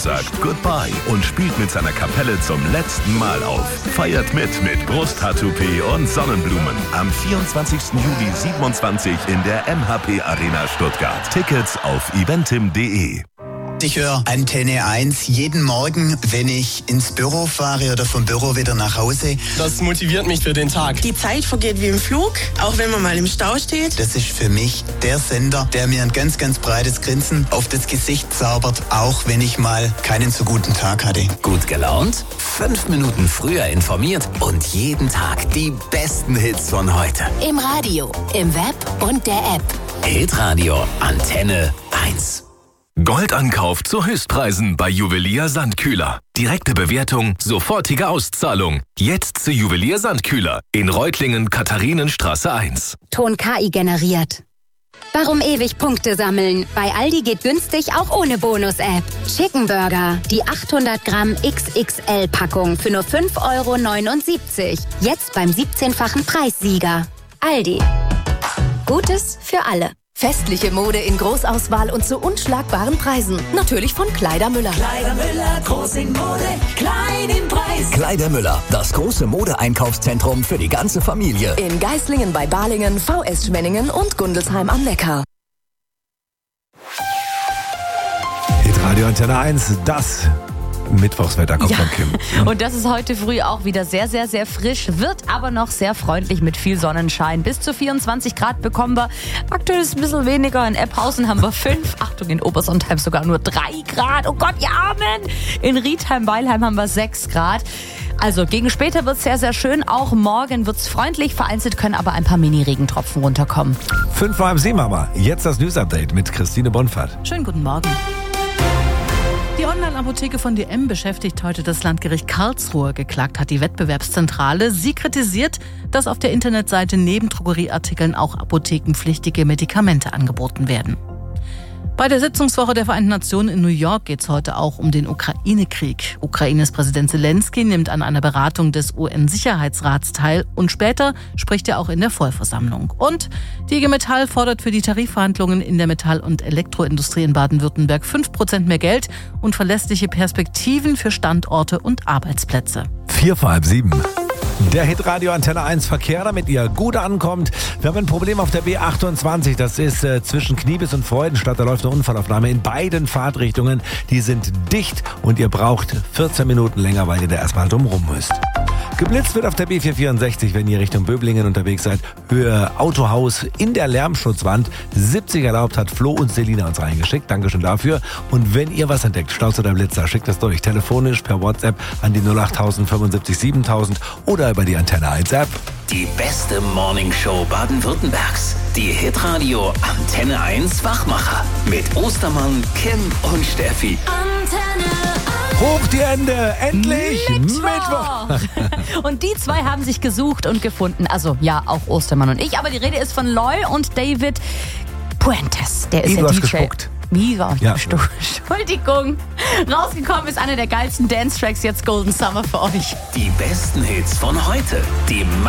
sagt Goodbye und spielt mit seiner Kapelle zum letzten Mal auf. Feiert mit Brusthaar-Toupet und Sonnenblumen. Am 24. Juli 27 in der MHP Arena Stuttgart. Tickets auf eventim.de. Ich höre Antenne 1 jeden Morgen, wenn ich ins Büro fahre oder vom Büro wieder nach Hause. Das motiviert mich für den Tag. Die Zeit vergeht wie im Flug, auch wenn man mal im Stau steht. Das ist für mich der Sender, der mir ein ganz, ganz breites Grinsen auf das Gesicht zaubert, auch wenn ich mal keinen so guten Tag hatte. Gut gelaunt? 5 Minuten früher informiert und jeden Tag die besten Hits von heute. Im Radio, im Web und der App. Hitradio Antenne 1. Goldankauf zu Höchstpreisen bei Juwelier Sandkühler. Direkte Bewertung, sofortige Auszahlung. Jetzt zu Juwelier Sandkühler in Reutlingen, Katharinenstraße 1. Ton KI generiert. Warum ewig Punkte sammeln? Bei Aldi geht günstig auch ohne Bonus-App. Chicken Burger, die 800 Gramm XXL-Packung für nur 5,79 €. Jetzt beim 17-fachen Preissieger. Aldi. Gutes für alle. Festliche Mode in Großauswahl und zu unschlagbaren Preisen. Natürlich von Kleidermüller. Kleidermüller, groß in Mode, klein im Preis. Kleidermüller, das große Modeeinkaufszentrum für die ganze Familie. In Geislingen bei Balingen, VS Schwenningen und Gundelsheim am Neckar. Hitradio Antenne 1, das Mittwochswetter kommt von Kim. Und das ist heute früh auch wieder sehr, sehr, sehr frisch, wird aber noch sehr freundlich mit viel Sonnenschein. Bis zu 24 Grad bekommen wir. Aktuell ist es ein bisschen weniger. In Epphausen haben wir 5. Achtung, in Obersontheim sogar nur 3 Grad. Oh Gott, die Armen! In Riedheim-Weilheim haben wir 6 Grad. Also gegen später wird es sehr, sehr schön. Auch morgen wird es freundlich. Vereinzelt können aber ein paar Mini-Regentropfen runterkommen. 5:07 aber. Jetzt das News-Update mit Christine Bonfert. Schönen guten Morgen. Die Online-Apotheke von DM beschäftigt heute das Landgericht Karlsruhe. Geklagt hat die Wettbewerbszentrale. Sie kritisiert, dass auf der Internetseite neben Drogerieartikeln auch apothekenpflichtige Medikamente angeboten werden. Bei der Sitzungswoche der Vereinten Nationen in New York geht es heute auch um den Ukraine-Krieg. Ukraines Präsident Zelensky nimmt an einer Beratung des UN-Sicherheitsrats teil und später spricht er auch in der Vollversammlung. Und die IG Metall fordert für die Tarifverhandlungen in der Metall- und Elektroindustrie in Baden-Württemberg 5% mehr Geld und verlässliche Perspektiven für Standorte und Arbeitsplätze. 6:45. Der Hitradio Antenne 1 Verkehr, damit ihr gut ankommt. Wir haben ein Problem auf der B28. Das ist zwischen Kniebis und Freudenstadt. Da läuft eine Unfallaufnahme in beiden Fahrtrichtungen. Die sind dicht und ihr braucht 14 Minuten länger, weil ihr da erstmal drumrum müsst. Geblitzt wird auf der B464, wenn ihr Richtung Böblingen unterwegs seid. Höhe Autohaus in der Lärmschutzwand. 70 erlaubt, hat Flo und Selina uns reingeschickt. Dankeschön dafür. Und wenn ihr was entdeckt, Staus oder Blitzer, schickt das durch. Telefonisch, per WhatsApp an die 08000 75 7000 oder über die Antenne 1 App. Die beste Morningshow Baden-Württembergs. Die Hitradio Antenne 1 Wachmacher. Mit Ostermann, Kim und Steffi. Antenne 1. Hoch die Hände, endlich Mittwoch. Und die zwei haben sich gesucht und gefunden. Also ja, auch Ostermann und ich. Aber die Rede ist von Loy und David Puentes. Der ist der DJ. Gespuckt. Wie war ich? Ja. Entschuldigung. Rausgekommen ist einer der geilsten Dance-Tracks, jetzt Golden Summer für euch. Die besten Hits von heute. Die